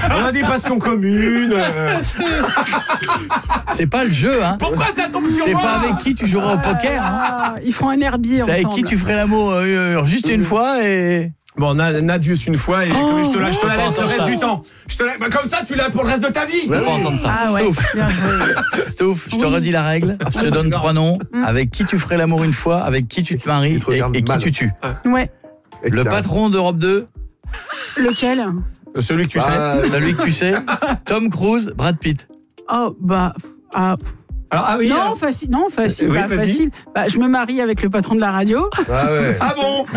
On a des passions communes. C'est pas le jeu, hein. Pourquoi ça tombe sur C'est moi? pas avec qui tu joueras au poker, hein. Ah, ils font un herbier C'est ensemble. avec qui tu ferais l'amour juste une fois et... Bon, Nad juste une fois et je te la laisse le reste ça. du temps. Comme ça, tu l'as pour le reste de ta vie. On va pas entendre ça. Ah ouais, Stouff. bien joué. Stouff, je te redis la règle. Je te donne 3 noms. Avec qui tu ferais l'amour une fois, avec qui tu te maries Il te regarde et qui mal. tu tues. Ouais. Et Le puis, patron d'Europe 2, Lequel? Celui que tu sais. celui que tu sais, Tom Cruise, Brad Pitt. Oh, bah... Ah, Alors, oui. non, facile. Non, facile. Oui, Bah, vas-y. facile. Bah, je me marie avec le patron de la radio. Ah ouais. Ah bon?